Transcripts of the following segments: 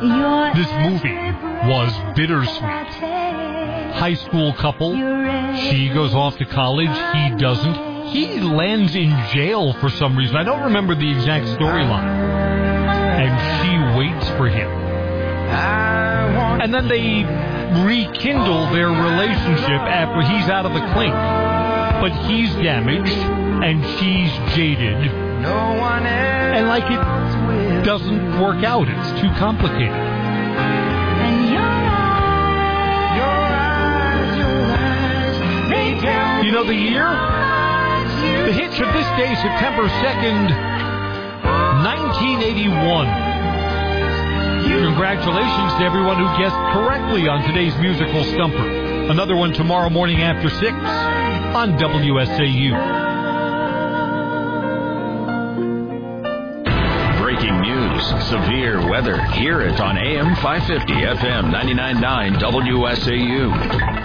This movie was bittersweet. High school couple. She goes off to college. He doesn't. He lands in jail for some reason. I don't remember the exact storyline. And she waits for him. And then they rekindle their relationship after he's out of the clink. But he's damaged and she's jaded. And like it doesn't work out. It's too complicated. You know the year? The hit for this day, September 2nd, 1981. Congratulations to everyone who guessed correctly on today's musical stumper. Another one tomorrow morning after 6 on WSAU. Breaking news, severe weather. Hear it on AM 550, FM 99.9 WSAU.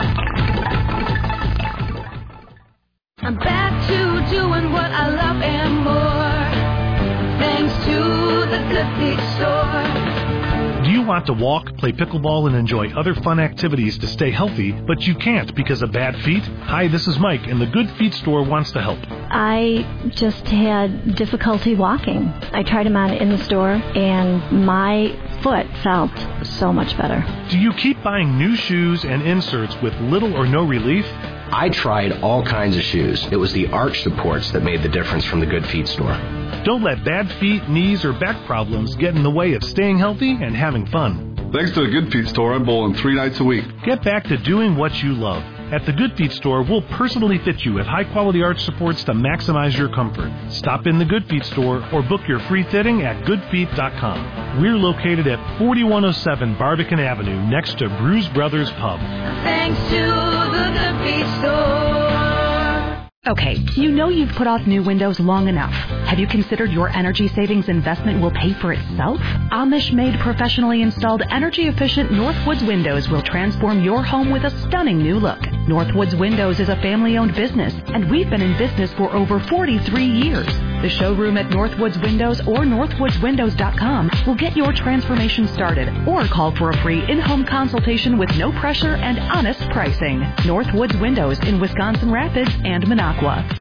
I'm back to doing what I love and more, thanks to the Good Feet Store. Do you want to walk, play pickleball, and enjoy other fun activities to stay healthy, but you can't because of bad feet? Hi, this is Mike, and the Good Feet Store wants to help. I just had difficulty walking. I tried them on in the store, and my foot felt so much better. Do you keep buying new shoes and inserts with little or no relief? I tried all kinds of shoes. It was the arch supports that made the difference from the Good Feet Store. Don't let bad feet, knees, or back problems get in the way of staying healthy and having fun. Thanks to the Good Feet Store, I'm bowling 3 nights a week. Get back to doing what you love. At the Good Feet Store, we'll personally fit you with high-quality arch supports to maximize your comfort. Stop in the Good Feet Store or book your free fitting at goodfeet.com. We're located at 4107 Barbican Avenue, next to Bruise Brothers Pub. Thanks to the Good Feet Store. Okay, you know you've put off new windows long enough. Have you considered your energy savings investment will pay for itself? Amish-made, professionally installed, energy-efficient Northwoods Windows will transform your home with a stunning new look. Northwoods Windows is a family-owned business, and we've been in business for over 43 years. The showroom at Northwoods Windows or northwoodswindows.com will get your transformation started, or call for a free in-home consultation with no pressure and honest pricing. Northwoods Windows in Wisconsin Rapids and Minocqua.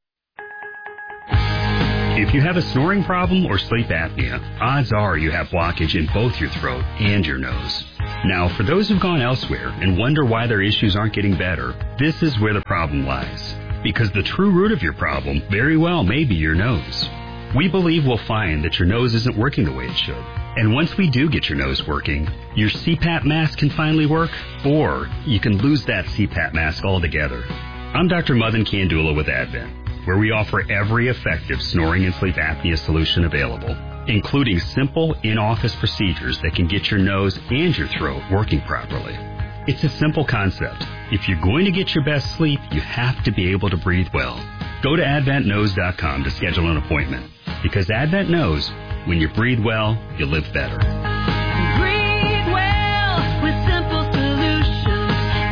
If you have a snoring problem or sleep apnea, odds are you have blockage in both your throat and your nose. Now, for those who've gone elsewhere and wonder why their issues aren't getting better, this is where the problem lies. Because the true root of your problem very well may be your nose. We believe we'll find that your nose isn't working the way it should. And once we do get your nose working, your CPAP mask can finally work, or you can lose that CPAP mask altogether. I'm Dr. Mothan Kandula with Advent, where we offer every effective snoring and sleep apnea solution available, including simple in-office procedures that can get your nose and your throat working properly. It's a simple concept. If you're going to get your best sleep, you have to be able to breathe well. Go to AdventKnows.com to schedule an appointment, because Advent knows when you breathe well, you live better. Breathe well with simple solutions.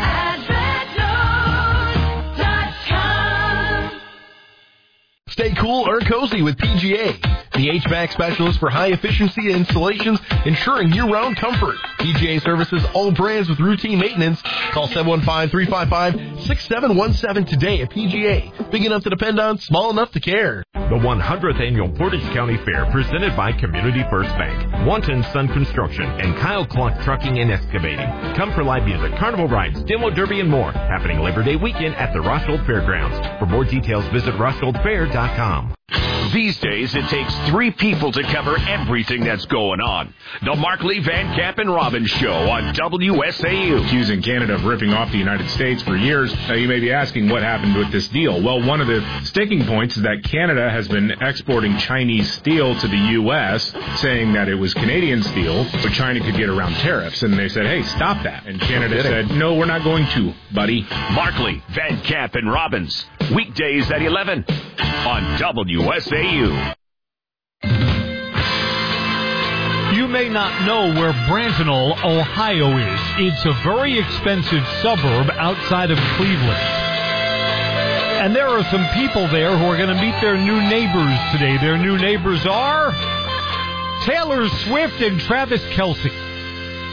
AdventKnows.com. Stay cool or cozy with PGA, the HVAC specialist for high-efficiency installations, ensuring year-round comfort. PGA services all brands with routine maintenance. Call 715-355-6717 today at PGA. Big enough to depend on, small enough to care. The 100th Annual Portage County Fair, presented by Community First Bank, Wanton Sun Construction, and Kyle Clark Trucking and Excavating. Come for live music, carnival rides, demo derby, and more. Happening Labor Day weekend at the Roscold Fairgrounds. For more details, visit roscoldfair.com. These days, it takes 3 people to cover everything that's going on. The Markley, Van Camp, and Robbins Show on WSAU. Accusing Canada of ripping off the United States for years. Now, you may be asking what happened with this deal. Well, one of the sticking points is that Canada has been exporting Chinese steel to the U.S., saying that it was Canadian steel, so China could get around tariffs. And they said, hey, stop that. And Canada said, no, we're not going to, buddy. Markley, Van Camp, and Robbins. Weekdays at 11 on WSAU. You may not know where Brantonville, Ohio is. It's a very expensive suburb outside of Cleveland. And there are some people there who are going to meet their new neighbors today. Their new neighbors are Taylor Swift and Travis Kelce.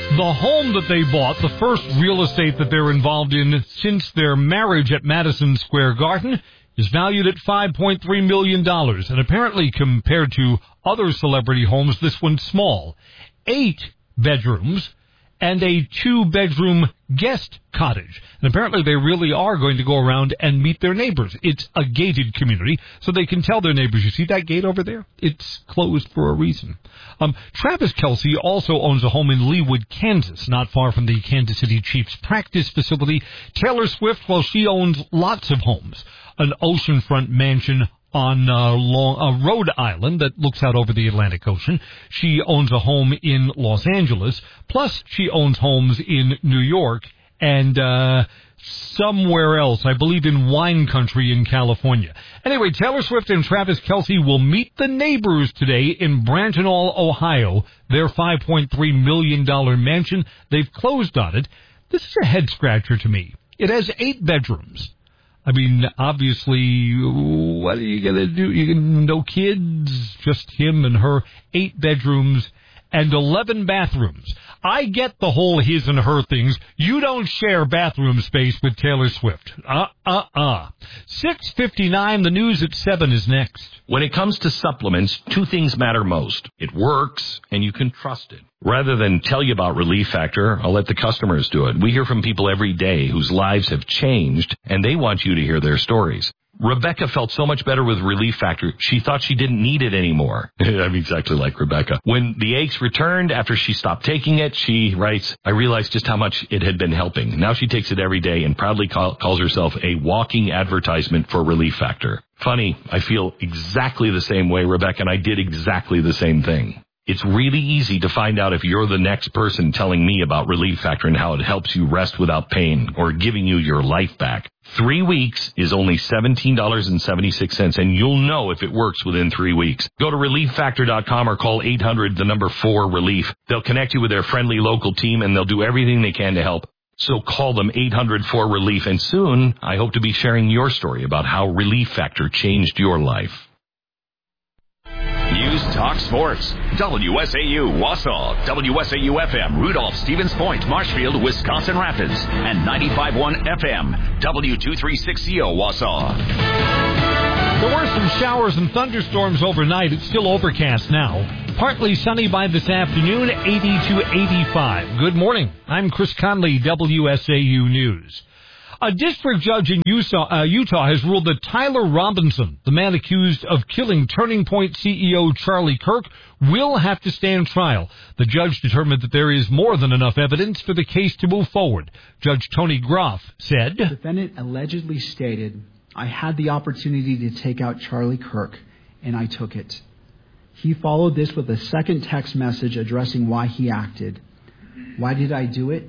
The home that they bought, the first real estate that they're involved in since their marriage at Madison Square Garden, is valued at $5.3 million. And apparently, compared to other celebrity homes, this one's small. 8 bedrooms and a 2-bedroom guest cottage. And apparently they really are going to go around and meet their neighbors. It's a gated community, so they can tell their neighbors, you see that gate over there? It's closed for a reason. Travis Kelce also owns a home in Leawood, Kansas, not far from the Kansas City Chiefs practice facility. Taylor Swift, well, she owns lots of homes. An oceanfront mansion on Rhode Island that looks out over the Atlantic Ocean. She owns a home in Los Angeles. Plus, she owns homes in New York and somewhere else, I believe in wine country in California. Anyway, Taylor Swift and Travis Kelce will meet the neighbors today in Brantonall, Ohio, their $5.3 million mansion. They've closed on it. This is a head-scratcher to me. It has 8 bedrooms. I mean, obviously, what are you going to do? No kids, just him and her, 8 bedrooms and 11 bathrooms. I get the whole his and her things. You don't share bathroom space with Taylor Swift. 6:59, the news at 7 is next. When it comes to supplements, 2 things matter most. It works, and you can trust it. Rather than tell you about Relief Factor, I'll let the customers do it. We hear from people every day whose lives have changed, and they want you to hear their stories. Rebecca felt so much better with Relief Factor, she thought she didn't need it anymore. I'm exactly like Rebecca. When the aches returned after she stopped taking it, she writes, I realized just how much it had been helping. Now she takes it every day and proudly calls herself a walking advertisement for Relief Factor. Funny, I feel exactly the same way, Rebecca, and I did exactly the same thing. It's really easy to find out if you're the next person telling me about Relief Factor and how it helps you rest without pain or giving you your life back. 3 weeks is only $17.76, and you'll know if it works within 3 weeks. Go to ReliefFactor.com or call 800-4-RELIEF. They'll connect you with their friendly local team, and they'll do everything they can to help. So call them 800-4-RELIEF, and soon I hope to be sharing your story about how Relief Factor changed your life. News Talk Sports. WSAU Wausau, WSAU-FM, Rudolph, Stevens Point, Marshfield, Wisconsin Rapids, and 95.1 FM, W236CO Wausau. There were some showers and thunderstorms overnight. It's still overcast now. Partly sunny by this afternoon, 80 to 85. Good morning. I'm Chris Conley, WSAU News. A district judge in Utah has ruled that Tyler Robinson, the man accused of killing Turning Point CEO Charlie Kirk, will have to stand trial. The judge determined that there is more than enough evidence for the case to move forward. Judge Tony Groff said, The defendant allegedly stated, I had the opportunity to take out Charlie Kirk, and I took it. He followed this with a second text message addressing why he acted. Why did I do it?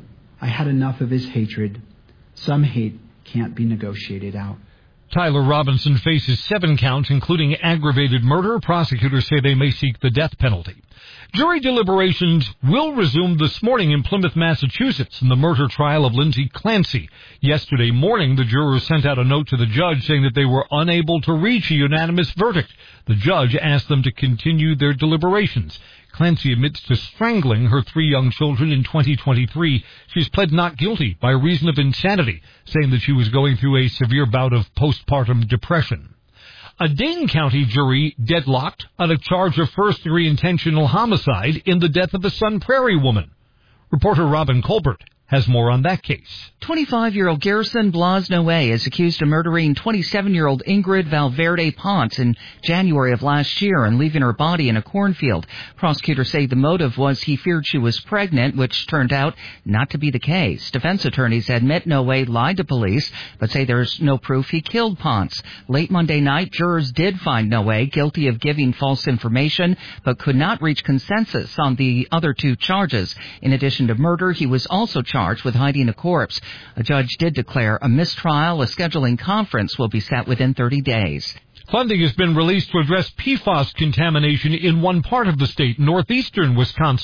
I had enough of his hatred. Some hate can't be negotiated out. Tyler Robinson faces 7 counts, including aggravated murder. Prosecutors say they may seek the death penalty. Jury deliberations will resume this morning in Plymouth, Massachusetts, in the murder trial of Lindsay Clancy. Yesterday morning, the jurors sent out a note to the judge saying that they were unable to reach a unanimous verdict. The judge asked them to continue their deliberations. Clancy admits to strangling her 3 young children in 2023. She's pled not guilty by reason of insanity, saying that she was going through a severe bout of postpartum depression. A Dane County jury deadlocked on a charge of first-degree intentional homicide in the death of a Sun Prairie woman. Reporter Robin Colbert has more on that case. 25-year-old Garrison Blas Noé is accused of murdering 27-year-old Ingrid Valverde Ponce in January of last year and leaving her body in a cornfield. Prosecutors say the motive was he feared she was pregnant, which turned out not to be the case. Defense attorneys admit Noé lied to police, but say there's no proof he killed Ponce. Late Monday night, jurors did find Noé guilty of giving false information, but could not reach consensus on the other 2 charges. In addition to murder, he was also charged with hiding a corpse. A judge did declare a mistrial. A scheduling conference will be set within 30 days. Funding has been released to address PFAS contamination in one part of the state, northeastern Wisconsin.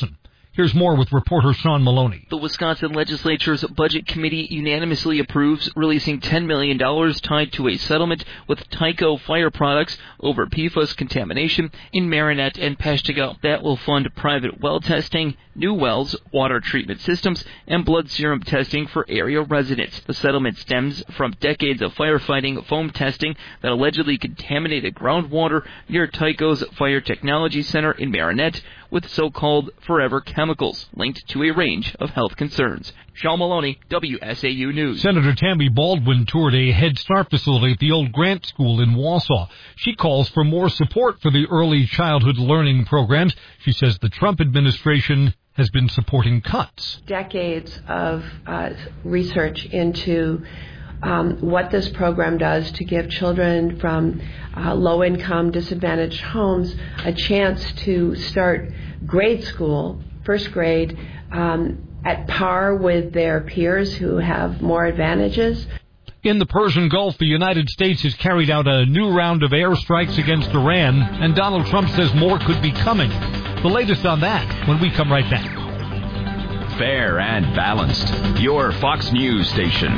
Here's more with reporter Sean Maloney. The Wisconsin Legislature's Budget Committee unanimously approves releasing $10 million tied to a settlement with Tyco Fire Products over PFAS contamination in Marinette and Peshtigo. That will fund private well testing, new wells, water treatment systems, and blood serum testing for area residents. The settlement stems from decades of firefighting foam testing that allegedly contaminated groundwater near Tyco's Fire Technology Center in Marinette with so-called forever chemicals linked to a range of health concerns. Sean Maloney, WSAU News. Senator Tammy Baldwin toured a Head Start facility at the old Grant School in Wausau. She calls for more support for the early childhood learning programs. She says the Trump administration has been supporting cuts. Decades of research into what this program does to give children from low-income, disadvantaged homes a chance to start grade school, first grade, at par with their peers who have more advantages. In the Persian Gulf, the United States has carried out a new round of airstrikes against Iran, and Donald Trump says more could be coming. The latest on that when we come right back. Fair and balanced. Your Fox News station.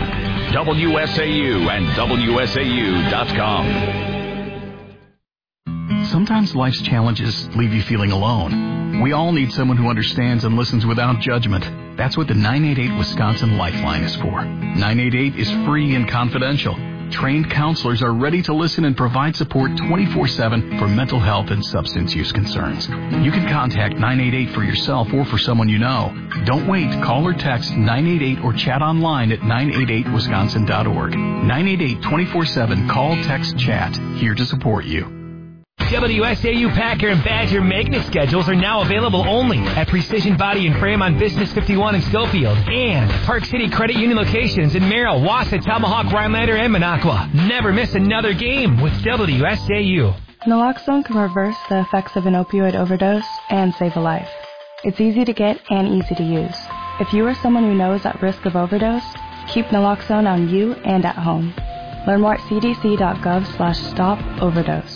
WSAU and WSAU.com. Sometimes life's challenges leave you feeling alone. We all need someone who understands and listens without judgment. That's what the 988 Wisconsin Lifeline is for. 988 is free and confidential. Trained counselors are ready to listen and provide support 24/7 for mental health and substance use concerns. You can contact 988 for yourself or for someone you know. Don't wait. Call or text 988 or chat online at 988wisconsin.org. 988 24/7. Call, text, chat. Here to support you. WSAU Packer and Badger magnet schedules are now available only at Precision Body and Frame on Business 51 in Schofield and Park City Credit Union locations in Merrill, Wausau, Tomahawk, Rhinelander, and Minocqua. Never miss another game with WSAU. Naloxone can reverse the effects of an opioid overdose and save a life. It's easy to get and easy to use. If you or someone you know is at risk of overdose, keep naloxone on you and at home. Learn more at cdc.gov/stop-overdose.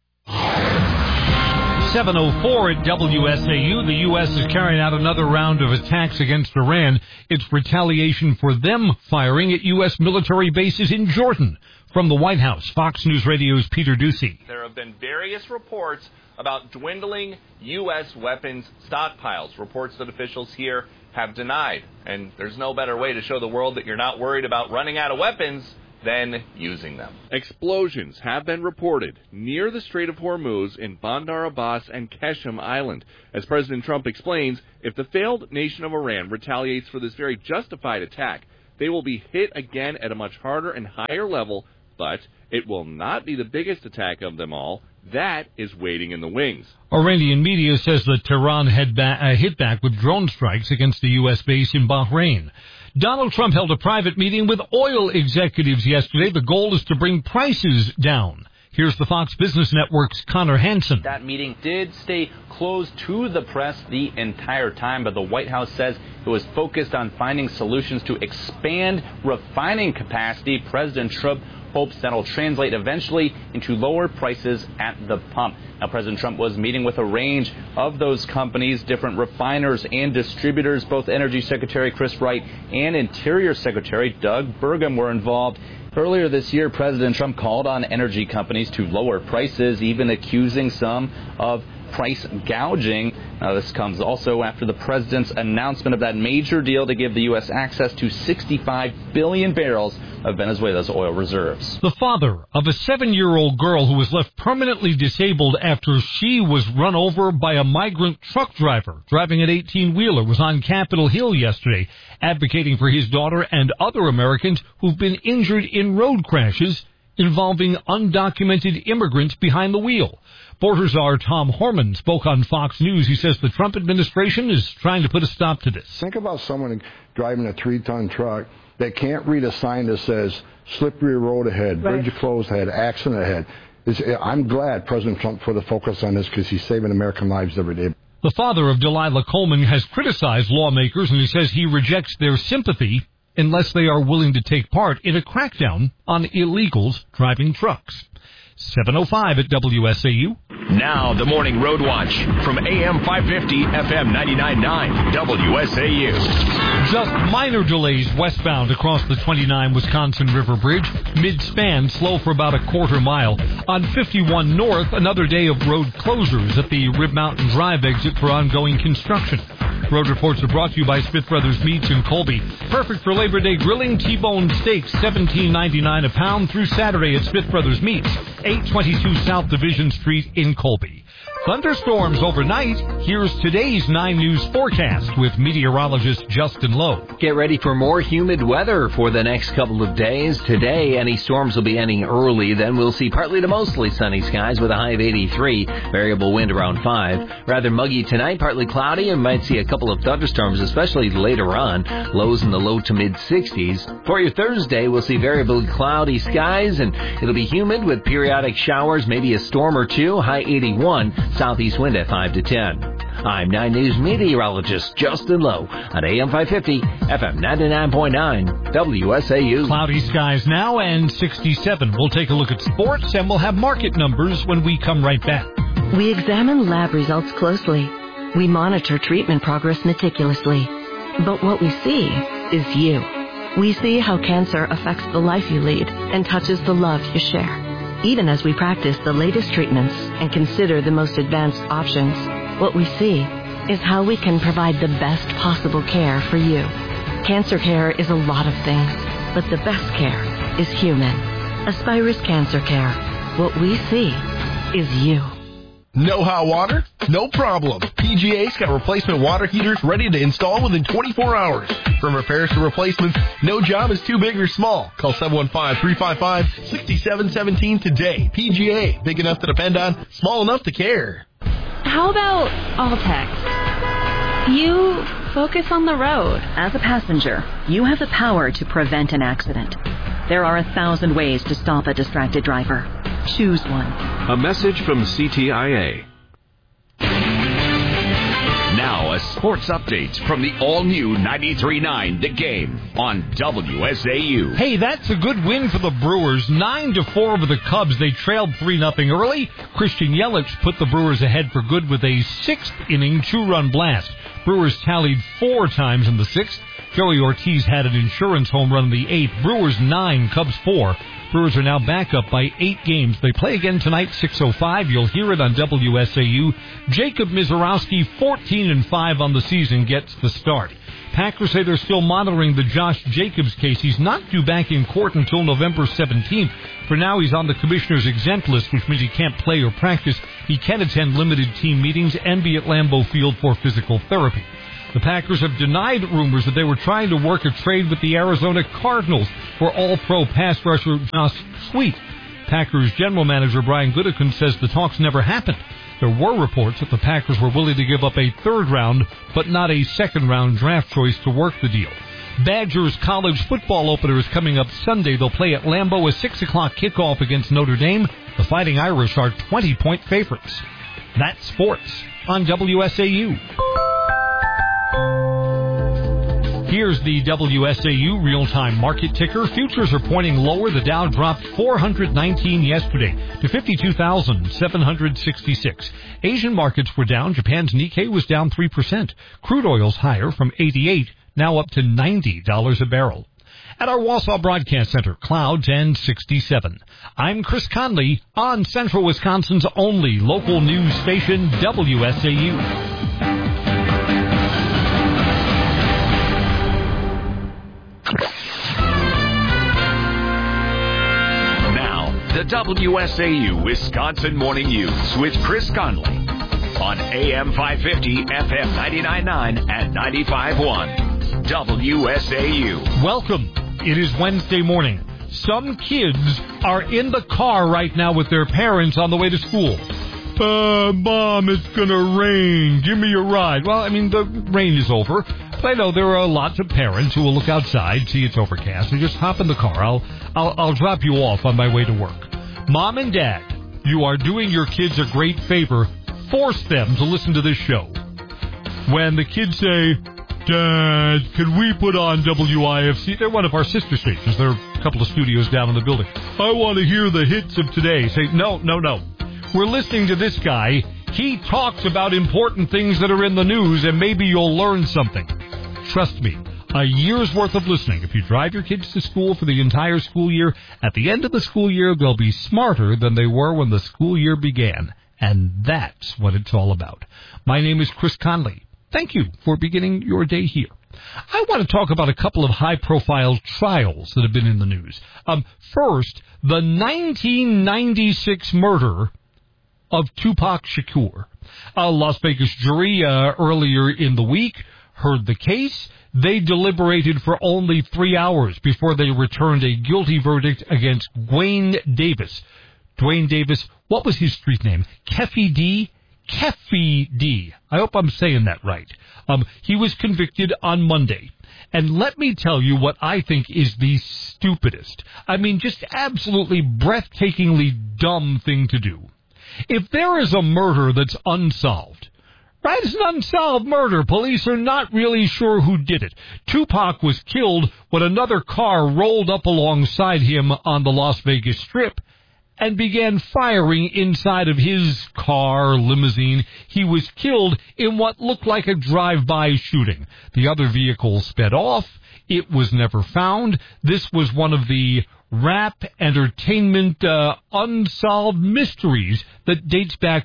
7:04 at WSAU. The U.S. is carrying out another round of attacks against Iran. It's retaliation for them firing at U.S. military bases in Jordan. From the White House, Fox News Radio's Peter Ducey. There have been various reports about dwindling U.S. weapons stockpiles, reports that officials here have denied. And there's no better way to show the world that you're not worried about running out of weapons than using them. Explosions have been reported near the Strait of Hormuz in Bandar Abbas and Qeshm Island. As President Trump explains, if the failed nation of Iran retaliates for this very justified attack, they will be hit again at a much harder and higher level, but it will not be the biggest attack of them all. That is waiting in the wings. Iranian media says that Tehran hit back with drone strikes against the U.S. base in Bahrain. Donald Trump held a private meeting with oil executives yesterday. The goal is to bring prices down. Here's the Fox Business Network's Connor Hansen. That meeting did stay closed to the press the entire time, but the White House says it was focused on finding solutions to expand refining capacity. President Trump hopes that'll translate eventually into lower prices at the pump. Now, President Trump was meeting with a range of those companies, different refiners and distributors. Both Energy Secretary Chris Wright and Interior Secretary Doug Burgum were involved. Earlier this year, President Trump called on energy companies to lower prices, even accusing some of price gouging. Now, this comes also after the president's announcement of that major deal to give the U.S. access to 65 billion barrels of Venezuela's oil reserves. The father of a 7-year-old girl who was left permanently disabled after she was run over by a migrant truck driver driving an 18-wheeler was on Capitol Hill yesterday, advocating for his daughter and other Americans who've been injured in road crashes involving undocumented immigrants behind the wheel. Border czar Tom Horman spoke on Fox News. He says the Trump administration is trying to put a stop to this. Think about someone driving a 3-ton truck that can't read a sign that says slippery road ahead, bridge closed ahead, accident ahead. I'm glad President Trump put a focus on this because he's saving American lives every day. The father of Delilah Coleman has criticized lawmakers, and he says he rejects their sympathy unless they are willing to take part in a crackdown on illegals driving trucks. 7:05 at WSAU. Now, the Morning Road Watch from AM 550, FM 99.9, WSAU. Just minor delays westbound across the 29 Wisconsin River Bridge. Mid-span, slow for about a quarter mile. On 51 North, another day of road closures at the Rib Mountain Drive exit for ongoing construction. Road reports are brought to you by Smith Brothers Meats in Colby. Perfect for Labor Day grilling. T-bone steaks, $17.99 a pound through Saturday at Smith Brothers Meats, 822 South Division Street in Colby. Thunderstorms overnight. Here's today's 9 News forecast with meteorologist Justin Lowe. Get ready for more humid weather for the next couple of days. Today, any storms will be ending early. Then we'll see partly to mostly sunny skies with a high of 83. Variable wind around 5. Rather muggy tonight, partly cloudy, and might see a couple of thunderstorms, especially later on. Lows in the low to mid 60s. For your Thursday, we'll see variably cloudy skies, and it'll be humid with periodic showers, maybe a storm or two. High 81. Southeast wind at 5 to 10. I'm 9 News meteorologist Justin Lowe on AM 550, FM 99.9, WSAU. Cloudy skies now and 67. We'll take a look at sports and we'll have market numbers when we come right back. We examine lab results closely. We monitor treatment progress meticulously. But what we see is you. We see how cancer affects the life you lead and touches the love you share. Even as we practice the latest treatments and consider the most advanced options, what we see is how we can provide the best possible care for you. Cancer care is a lot of things, but the best care is human. Aspirus Cancer Care. What we see is you. No hot water? No problem. PGA's got replacement water heaters ready to install within 24 hours. From repairs to replacements, no job is too big or small. Call 715-355-6717 today. PGA, big enough to depend on, small enough to care. How about Altex? You focus on the road. As a passenger, you have the power to prevent an accident. There are 1,000 ways to stop a distracted driver. Choose one. A message from CTIA. Now a sports update from the all-new 93.9 The Game on WSAU. Hey, that's a good win for the Brewers. 9-4 over the Cubs. They trailed 3-0 early. Christian Yelich put the Brewers ahead for good with a 6th-inning 2-run blast. Brewers tallied 4 times in the 6th. Joey Ortiz had an insurance home run in the 8th. Brewers 9, Cubs 4. Brewers are now back up by 8 games. They play again tonight, 6:05. You'll hear it on WSAU. Jacob Mizorowski, 14-5 on the season, gets the start. Packers say they're still monitoring the Josh Jacobs case. He's not due back in court until November 17th. For now, he's on the commissioner's exempt list, which means he can't play or practice. He can attend limited team meetings and be at Lambeau Field for physical therapy. The Packers have denied rumors that they were trying to work a trade with the Arizona Cardinals for all-pro pass rusher Josh Sweet. Packers general manager Brian Gutekunst says the talks never happened. There were reports that the Packers were willing to give up a 3rd round, but not a 2nd round draft choice to work the deal. Badgers college football opener is coming up Sunday. They'll play at Lambeau, a 6 o'clock kickoff against Notre Dame. The Fighting Irish are 20-point favorites. That's sports on WSAU. Here's the WSAU real-time market ticker. Futures are pointing lower. The Dow dropped 419 yesterday to 52,766. Asian markets were down. Japan's Nikkei was down 3%. Crude oil's higher from 88, now up to $90 a barrel. At our Wausau Broadcast Center, clouds and 67. I'm Chris Conley on Central Wisconsin's only local news station, WSAU. The WSAU Wisconsin Morning News with Chris Conley on AM 550, FM 99.9 and 95.1 WSAU. Welcome. It is Wednesday morning. Some kids are in the car right now with their parents on the way to school. Mom, it's gonna rain. Give me a ride. Well, I mean, the rain is over. But I know there are lots of parents who will look outside, see it's overcast, and just hop in the car. I'll drop you off on my way to work. Mom and Dad, you are doing your kids a great favor. Force them to listen to this show. When the kids say, Dad, can we put on WIFC? They're one of our sister stations. There are a couple of studios down in the building. I want to hear the hits of today. Say, no. We're listening to this guy. He talks about important things that are in the news, and maybe you'll learn something. Trust me, a year's worth of listening. If you drive your kids to school for the entire school year, at the end of the school year, they'll be smarter than they were when the school year began. And that's what it's all about. My name is Chris Conley. Thank you for beginning your day here. I want to talk about a couple of high-profile trials that have been in the news. First, the 1996 murder of Tupac Shakur. A Las Vegas jury earlier in the week heard the case. They deliberated for only 3 hours before they returned a guilty verdict against Dwayne Davis. Dwayne Davis, what was his street name? Keffy D? Keffy D. I hope I'm saying that right. He was convicted on Monday. And let me tell you what I think is the stupidest, just absolutely breathtakingly dumb thing to do. If there is a murder that's unsolved, right, it's an unsolved murder. Police are not really sure who did it. Tupac was killed when another car rolled up alongside him on the Las Vegas Strip and began firing inside of his car, limousine. He was killed in what looked like a drive-by shooting. The other vehicle sped off. It was never found. This was one of the rap entertainment unsolved mysteries that dates back,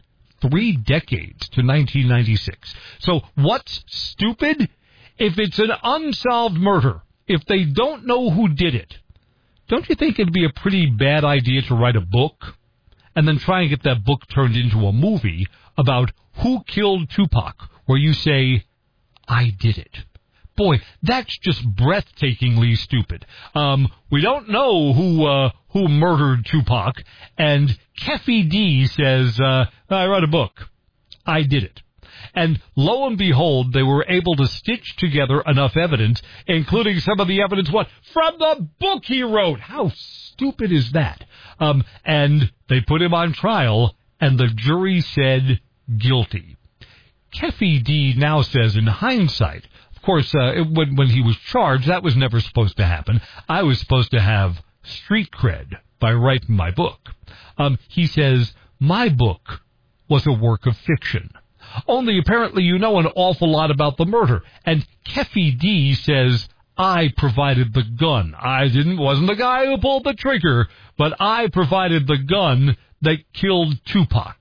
3 decades to 1996. So what's stupid? If it's an unsolved murder, if they don't know who did it, don't you think it'd be a pretty bad idea to write a book and then try and get that book turned into a movie about who killed Tupac, where you say, I did it? Boy, that's just breathtakingly stupid. We don't know who murdered Tupac, and Keffy D says, I wrote a book. I did it. And lo and behold, they were able to stitch together enough evidence, including some of the evidence, from the book he wrote. How stupid is that? And they put him on trial, and the jury said guilty. Keffy D now says, in hindsight, of course, when he was charged, that was never supposed to happen. I was supposed to have street cred by writing my book. He says, my book was a work of fiction. Only apparently you know an awful lot about the murder. And Keffy D says, I provided the gun. Wasn't the guy who pulled the trigger, but I provided the gun that killed Tupac.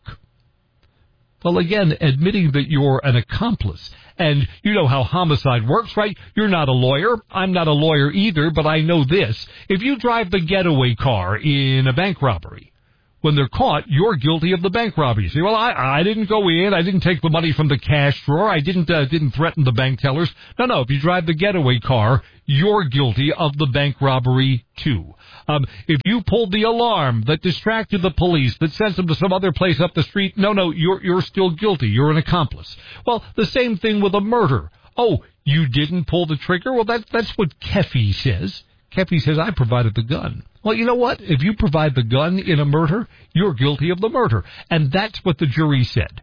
Well, again, admitting that you're an accomplice. And you know how homicide works, right? You're not a lawyer. I'm not a lawyer either, but I know this. If you drive the getaway car in a bank robbery, when they're caught, you're guilty of the bank robbery. You say, well, I didn't go in. I didn't take the money from the cash drawer. I didn't threaten the bank tellers. No. If you drive the getaway car, you're guilty of the bank robbery, too. If you pulled the alarm that distracted the police, that sent them to some other place up the street, no, you're still guilty. You're an accomplice. Well, the same thing with a murder. Oh, you didn't pull the trigger? Well, that's what Keffy says. Keffy says, I provided the gun. Well, you know what? If you provide the gun in a murder, you're guilty of the murder. And that's what the jury said.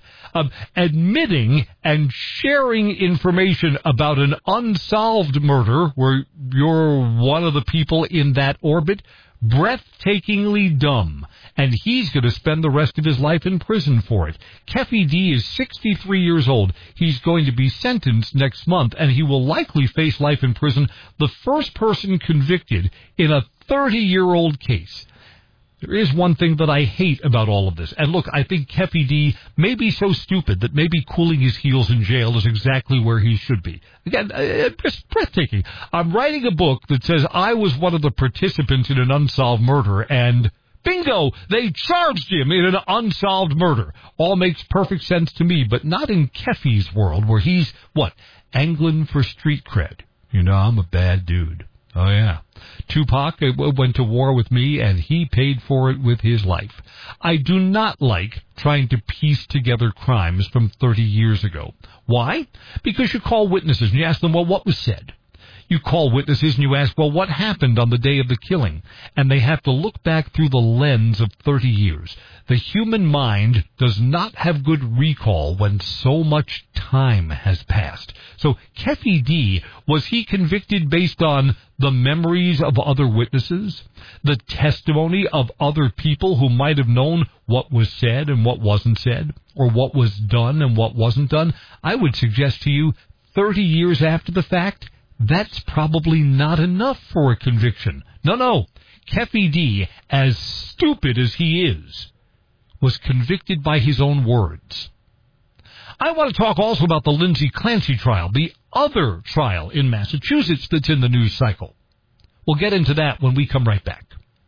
Admitting and sharing information about an unsolved murder where you're one of the people in that orbit, breathtakingly dumb. And he's going to spend the rest of his life in prison for it. Keffy D is 63 years old. He's going to be sentenced next month, and he will likely face life in prison, the first person convicted in a 30-year-old case. There is one thing that I hate about all of this. And look, I think Keffy D may be so stupid that maybe cooling his heels in jail is exactly where he should be. Again, it's breathtaking. I'm writing a book that says I was one of the participants in an unsolved murder, and bingo, they charged him in an unsolved murder. All makes perfect sense to me, but not in Keffy's world, where he's, angling for street cred. You know, I'm a bad dude. Oh, yeah. Tupac went to war with me, and he paid for it with his life. I do not like trying to piece together crimes from 30 years ago. Why? Because you call witnesses and you ask them, well, what was said? You call witnesses and you ask, well, what happened on the day of the killing? And they have to look back through the lens of 30 years. The human mind does not have good recall when so much time has passed. So Keffy D, was he convicted based on the memories of other witnesses, the testimony of other people who might have known what was said and what wasn't said, or what was done and what wasn't done, I would suggest to you 30 years after the fact, that's probably not enough for a conviction. No. Keffe D, as stupid as he is, was convicted by his own words. I want to talk also about the Lindsay Clancy trial, the other trial in Massachusetts that's in the news cycle. We'll get into that when we come right back.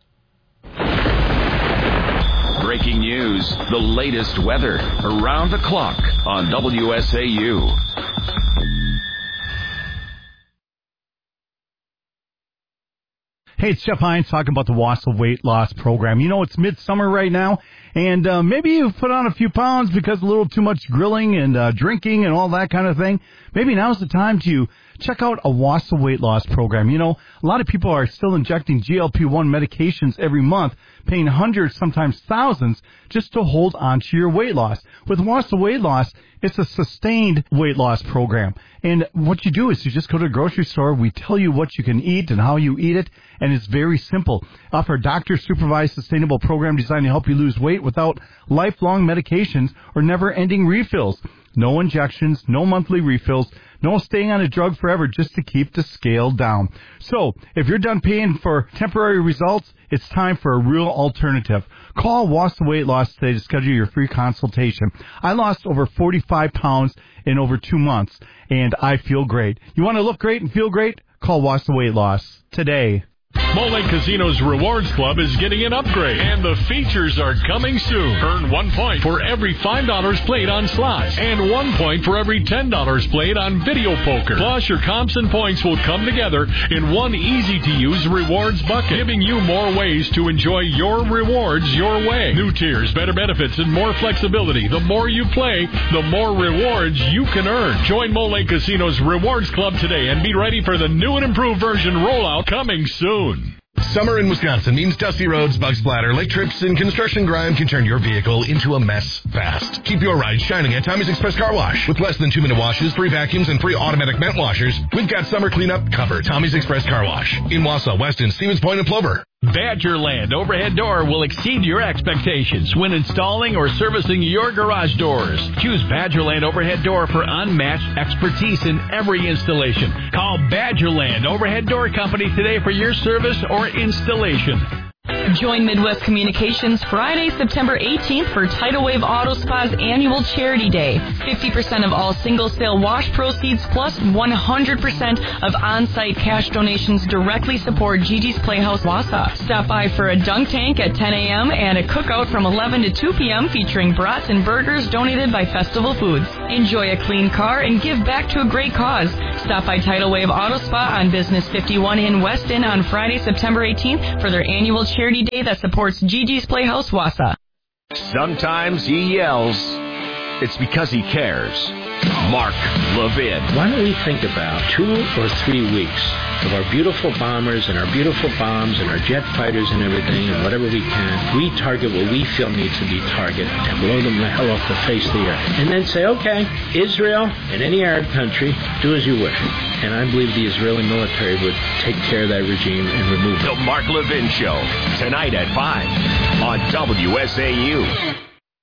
Breaking news, the latest weather, around the clock on WSAU. Hey, it's Jeff Hines talking about the Wausau weight loss program. You know, it's midsummer right now, and maybe you've put on a few pounds because a little too much grilling and drinking and all that kind of thing. Maybe now's the time to check out a Wausau weight loss program. You know, a lot of people are still injecting GLP-1 medications every month, paying hundreds, sometimes thousands, just to hold on to your weight loss. With Wausau weight loss, it's a sustained weight loss program. And what you do is you just go to the grocery store. We tell you what you can eat and how you eat it. And it's very simple. Offer a doctor-supervised sustainable program designed to help you lose weight without lifelong medications or never-ending refills. No injections, no monthly refills, no staying on a drug forever just to keep the scale down. So, if you're done paying for temporary results, it's time for a real alternative. Call Wausau Weight Loss today to schedule your free consultation. I lost over 45 pounds in over 2 months, and I feel great. You want to look great and feel great? Call Wausau Weight Loss today. Mole Lake Casino's Rewards Club is getting an upgrade, and the features are coming soon. Earn 1 point for every $5 played on slots, and 1 point for every $10 played on video poker. Plus, your comps and points will come together in one easy-to-use rewards bucket, giving you more ways to enjoy your rewards your way. New tiers, better benefits, and more flexibility. The more you play, the more rewards you can earn. Join Mole Lake Casino's Rewards Club today and be ready for the new and improved version rollout coming soon. Summer in Wisconsin means dusty roads, bug splatter, lake trips, and construction grime can turn your vehicle into a mess fast. Keep your ride shining at Tommy's Express Car Wash. With less than 2-minute washes, free vacuums, and free automatic vent washers, we've got summer cleanup covered. Tommy's Express Car Wash in Wausau, Weston, Stevens Point, and Plover. Badgerland Overhead Door will exceed your expectations when installing or servicing your garage doors. Choose Badgerland Overhead Door for unmatched expertise in every installation. Call Badgerland Overhead Door Company today for your service or installation. Join Midwest Communications Friday, September 18th for Tidal Wave Auto Spa's annual Charity Day. 50% of all single-sale wash proceeds plus 100% of on-site cash donations directly support Gigi's Playhouse Wausau. Stop by for a dunk tank at 10 a.m. and a cookout from 11 to 2 p.m. featuring brats and burgers donated by Festival Foods. Enjoy a clean car and give back to a great cause. Stop by Tidal Wave Auto Spa on Business 51 in Weston on Friday, September 18th for their annual Charity Day that supports Gigi's Playhouse Wausau. Sometimes he yells. It's because he cares. Mark Levin. Why don't we think about 2 or 3 weeks of our beautiful bombers and our beautiful bombs and our jet fighters and everything and whatever we can, we target what we feel needs to be targeted to blow them the hell off the face of the earth. And then say, okay, Israel and any Arab country, do as you wish. And I believe the Israeli military would take care of that regime and remove it. The Mark Levin Show, tonight at 5 on WSAU.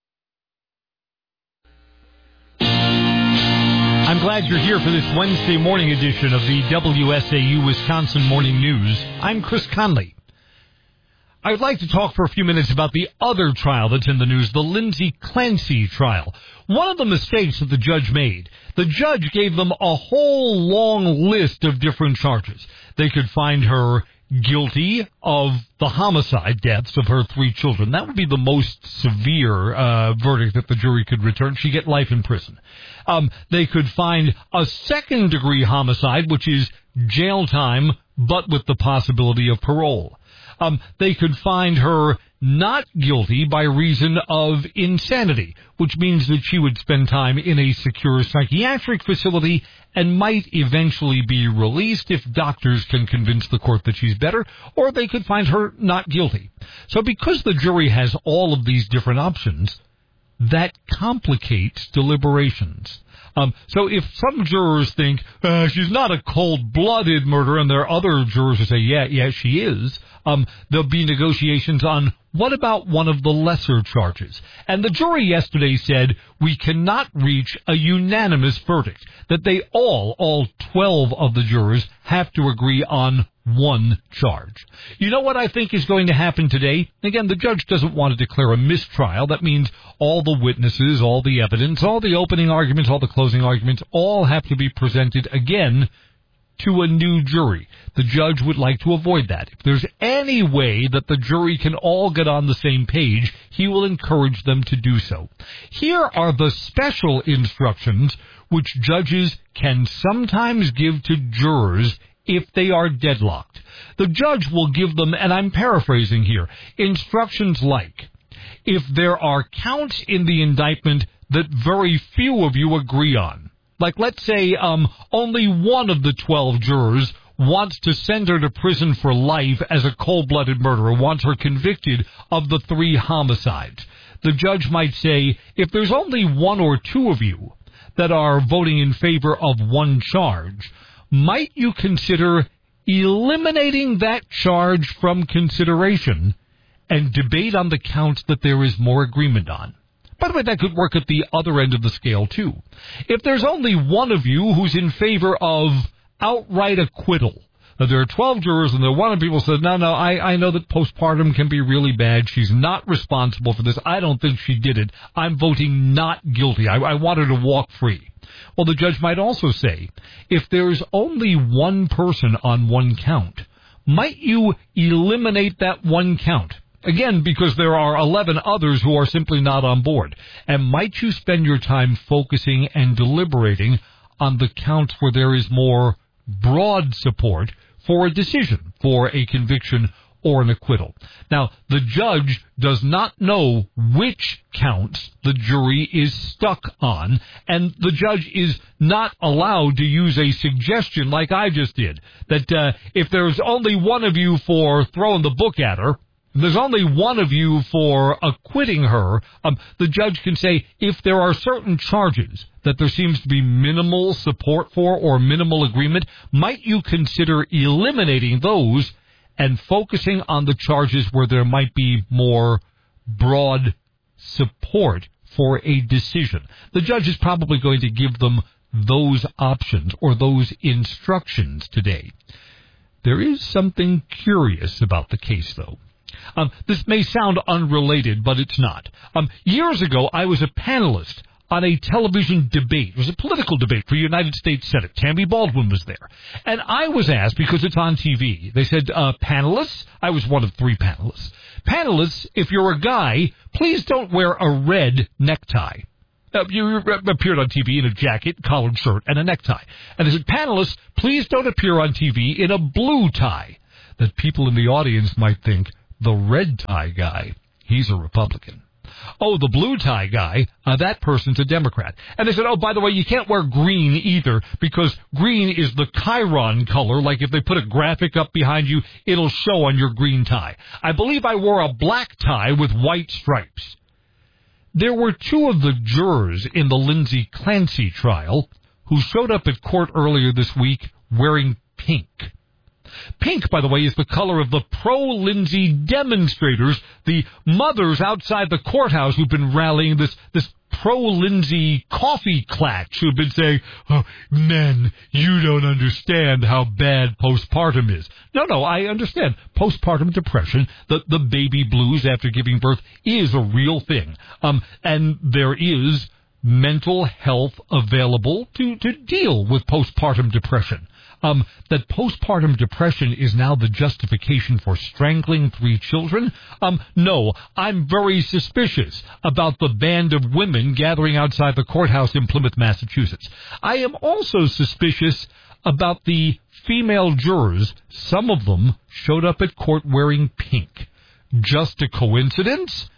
I'm glad you're here for this Wednesday morning edition of the WSAU Wisconsin Morning News. I'm Chris Conley. I would like to talk for a few minutes about the other trial that's in the news, the Lindsay Clancy trial. One of the mistakes that the judge made, the judge gave them a whole long list of different charges. They could find her guilty of the homicide deaths of her 3 children. That would be the most severe verdict that the jury could return. She'd get life in prison. They could find a second-degree homicide, which is jail time, but with the possibility of parole. They could find her not guilty by reason of insanity, which means that she would spend time in a secure psychiatric facility and might eventually be released if doctors can convince the court that she's better, or they could find her not guilty. So because the jury has all of these different options, that complicates deliberations. So if some jurors think she's not a cold-blooded murderer, and there are other jurors who say, yeah, she is, there'll be negotiations on what about one of the lesser charges. And the jury yesterday said we cannot reach a unanimous verdict, that they all 12 of the jurors have to agree on one charge. You know what I think is going to happen today? Again, the judge doesn't want to declare a mistrial. That means all the witnesses, all the evidence, all the opening arguments, all the closing arguments, all have to be presented again to a new jury. The judge would like to avoid that. If there's any way that the jury can all get on the same page, he will encourage them to do so. Here are the special instructions which judges can sometimes give to jurors if they are deadlocked. The judge will give them, and I'm paraphrasing here, instructions like, if there are counts in the indictment that very few of you agree on, like let's say only one of the 12 jurors wants to send her to prison for life as a cold-blooded murderer, wants her convicted of the 3 homicides. The judge might say, if there's only 1 or 2 of you that are voting in favor of one charge, might you consider eliminating that charge from consideration and debate on the counts that there is more agreement on? By the way, that could work at the other end of the scale, too. If there's only one of you who's in favor of outright acquittal, there are 12 jurors and one of the people said, no, I know that postpartum can be really bad. She's not responsible for this. I don't think she did it. I'm voting not guilty. I want her to walk free. Well, the judge might also say, if there's only one person on one count, might you eliminate that one count? Again, because there are 11 others who are simply not on board. And might you spend your time focusing and deliberating on the counts where there is more broad support for a decision, for a conviction or an acquittal? Now, the judge does not know which counts the jury is stuck on, and the judge is not allowed to use a suggestion like I just did, that if there's only one of you for throwing the book at her, there's only one of you for acquitting her, the judge can say, if there are certain charges that there seems to be minimal support for or minimal agreement, might you consider eliminating those and focusing on the charges where there might be more broad support for a decision? The judge is probably going to give them those options or those instructions today. There is something curious about the case, though. This may sound unrelated, but it's not. Years ago, I was a panelist on a television debate. It was a political debate for the United States Senate. Tammy Baldwin was there. And I was asked, because it's on TV, they said, panelists, I was one of 3 panelists. Panelists, if you're a guy, please don't wear a red necktie. You appeared on TV in a jacket, collared shirt, and a necktie. And they said, panelists, please don't appear on TV in a blue tie. That people in the audience might think, the red tie guy, he's a Republican. Oh, the blue tie guy, that person's a Democrat. And they said, oh, by the way, you can't wear green either, because green is the Chiron color. Like if they put a graphic up behind you, it'll show on your green tie. I believe I wore a black tie with white stripes. There were 2 of the jurors in the Lindsay Clancy trial who showed up at court earlier this week wearing pink. Pink, by the way, is the color of the pro-Lindsay demonstrators, the mothers outside the courthouse who've been rallying, this pro-Lindsay coffee clatch who've been saying, oh, men, you don't understand how bad postpartum is. No, I understand. Postpartum depression, the baby blues after giving birth, is a real thing. And there is mental health available to deal with postpartum depression. That postpartum depression is now the justification for strangling 3 children? No, I'm very suspicious about the band of women gathering outside the courthouse in Plymouth, Massachusetts. I am also suspicious about the female jurors. Some of them showed up at court wearing pink. Just a coincidence?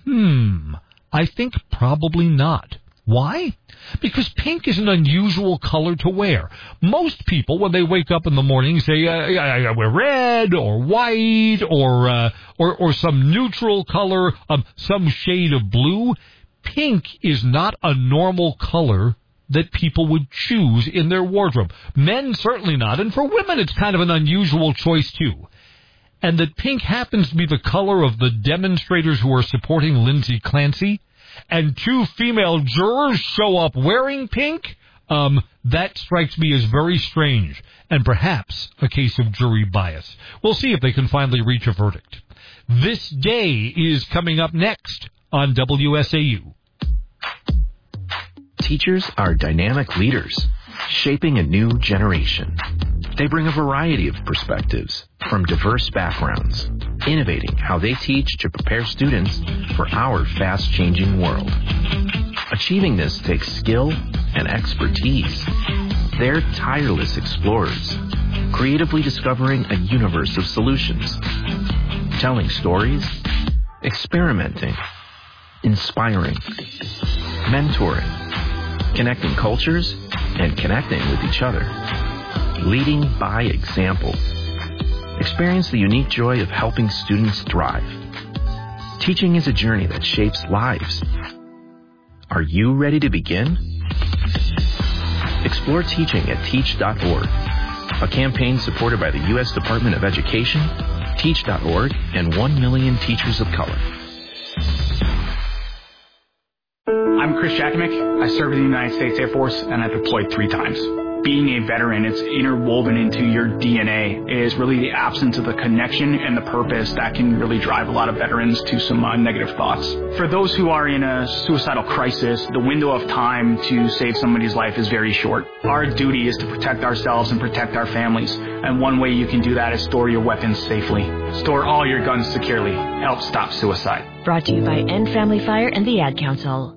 I think probably not. Why? Because pink is an unusual color to wear. Most people, when they wake up in the morning, say, I wear red or white or some neutral color, some shade of blue. pink is not a normal color that people would choose in their wardrobe. Men, certainly not. And for women, it's kind of an unusual choice, too. And that pink happens to be the color of the demonstrators who are supporting Lindsay Clancy, and 2 female jurors show up wearing pink, that strikes me as very strange, and perhaps a case of jury bias. We'll see if they can finally reach a verdict. This Day is coming up next on WSAU. Teachers are dynamic leaders, shaping a new generation. They bring a variety of perspectives from diverse backgrounds, innovating how they teach to prepare students for our fast-changing world. Achieving this takes skill and expertise. They're tireless explorers, creatively discovering a universe of solutions, telling stories, experimenting, inspiring, mentoring, connecting cultures, and connecting with each other. Leading by example. Experience the unique joy of helping students thrive. Teaching is a journey that shapes lives. Are you ready to begin? Explore teaching at teach.org, a campaign supported by the U.S. Department of Education, Teach.org, and 1 million teachers of color. I'm Chris Jakovic. I served in the United States Air Force, and I deployed 3 times. Being a veteran, it's interwoven into your DNA. It is really the absence of the connection and the purpose that can really drive a lot of veterans to some negative thoughts. For those who are in a suicidal crisis, the window of time to save somebody's life is very short. Our duty is to protect ourselves and protect our families. And one way you can do that is store your weapons safely. Store all your guns securely. Help stop suicide. Brought to you by End Family Fire and the Ad Council.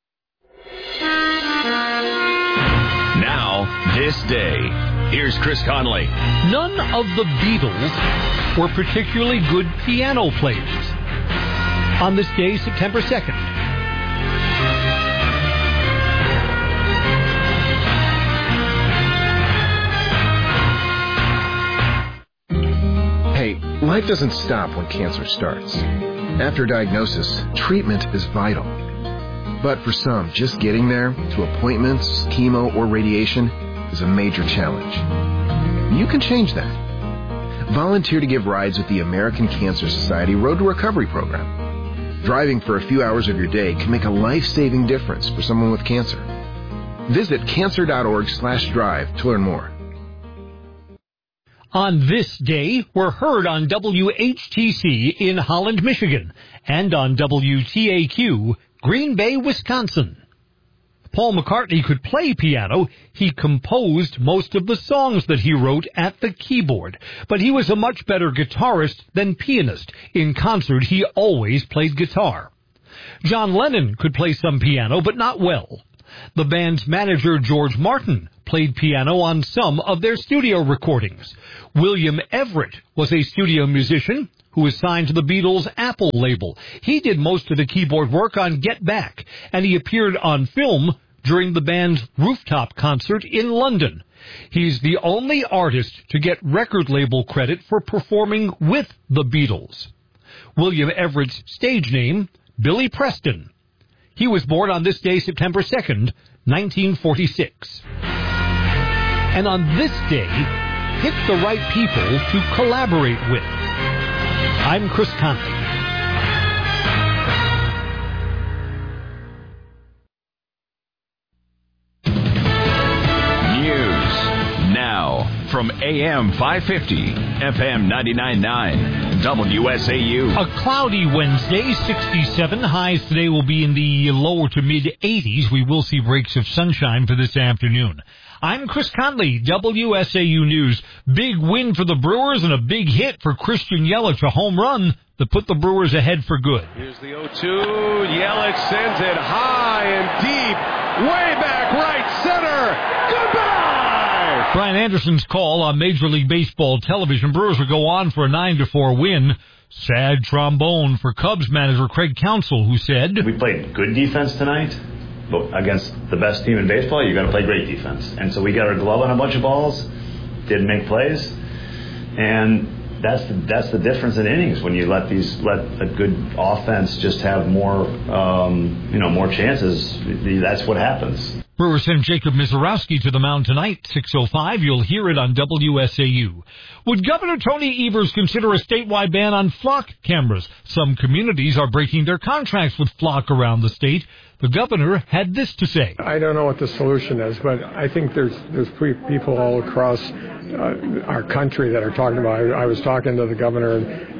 Now, This Day. Here's Chris Conley. None of the Beatles were particularly good piano players. On this day, September 2nd. Hey, life doesn't stop when cancer starts. After diagnosis, treatment is vital. But for some, just getting there, to appointments, chemo, or radiation, is a major challenge. You can change that. Volunteer to give rides with the American Cancer Society Road to Recovery program. Driving for a few hours of your day can make a life-saving difference for someone with cancer. Visit cancer.org/drive to learn more. On This Day, we're heard on WHTC in Holland, Michigan, and on WTAQ, Green Bay, Wisconsin. Paul McCartney could play piano. He composed most of the songs that he wrote at the keyboard. But he was a much better guitarist than pianist. In concert, he always played guitar. John Lennon could play some piano, but not well. The band's manager, George Martin, played piano on some of their studio recordings. William Everett was a studio musician who was signed to the Beatles' Apple label. He did most of the keyboard work on Get Back, and he appeared on film during the band's rooftop concert in London. He's the only artist to get record label credit for performing with the Beatles. William Everett's stage name, Billy Preston. He was born on this day, September 2nd, 1946. And on this day, pick the right people to collaborate with. I'm Chris Conley. News now from AM 550, FM 99.9, WSAU. A cloudy Wednesday, 67. Highs today will be in the lower to mid-80s. We will see breaks of sunshine for this afternoon. I'm Chris Conley, WSAU News. Big win for the Brewers and a big hit for Christian Yelich, a home run that put the Brewers ahead for good. Here's the 0-2. Yelich sends it high and deep, way back right center. Goodbye! Brian Anderson's call on Major League Baseball television. Brewers will go on for a 9-4 win. Sad trombone for Cubs manager Craig Counsell, who said, "We played good defense tonight. But against the best team in baseball, you got to play great defense. And so we got our glove on a bunch of balls, didn't make plays, and that's the difference in innings when you let a good offense just have more more chances. That's what happens. Brewers send Jacob Mizorowski to the mound tonight, 6:05. You'll hear it on WSAU. Would Governor Tony Evers consider a statewide ban on flock cameras? Some communities are breaking their contracts with flock around the state. The governor had this to say. I don't know what the solution is, but I think there's people all across our country that are talking about it. I was talking to the governor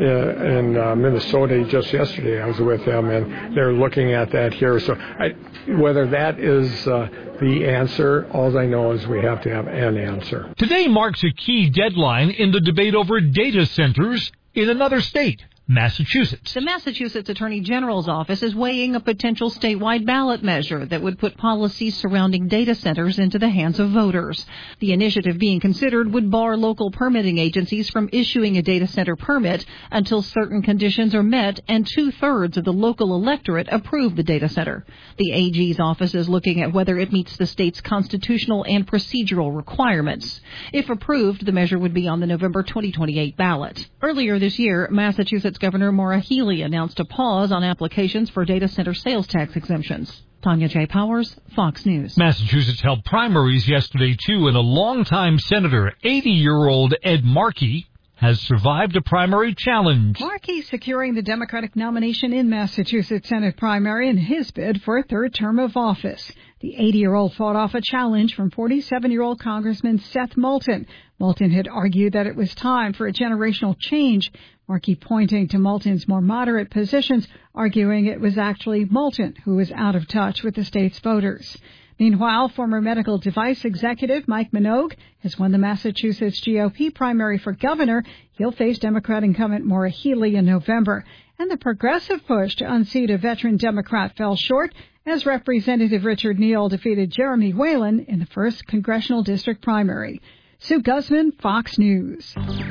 in Minnesota just yesterday. I was with him, and they're looking at that here. So whether that is the answer, all I know is we have to have an answer. Today marks a key deadline in the debate over data centers in another state, Massachusetts. The Massachusetts Attorney General's office is weighing a potential statewide ballot measure that would put policies surrounding data centers into the hands of voters. The initiative being considered would bar local permitting agencies from issuing a data center permit until certain conditions are met and 2/3 of the local electorate approve the data center. The AG's office is looking at whether it meets the state's constitutional and procedural requirements. If approved, the measure would be on the November 2028 ballot. Earlier this year, Massachusetts Governor Maura Healey announced a pause on applications for data center sales tax exemptions. Tanya J. Powers, Fox News. Massachusetts held primaries yesterday, too, and a longtime senator, 80-year-old Ed Markey, has survived a primary challenge. Markey securing the Democratic nomination in Massachusetts Senate primary in his bid for a third term of office. The 80-year-old fought off a challenge from 47-year-old Congressman Seth Moulton. Moulton had argued that it was time for a generational change. Markey pointing to Moulton's more moderate positions, arguing it was actually Moulton who was out of touch with the state's voters. Meanwhile, former medical device executive Mike Minogue has won the Massachusetts GOP primary for governor. He'll face Democrat incumbent Maura Healey in November. And the progressive push to unseat a veteran Democrat fell short as Representative Richard Neal defeated Jeremy Whalen in the 1st Congressional District primary. Sue Guzman, Fox News.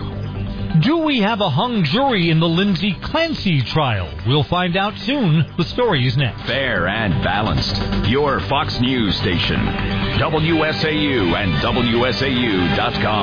Do we have a hung jury in the Lindsay Clancy trial? We'll find out soon. The story is next. Fair and balanced. Your Fox News station. WSAU and WSAU.com.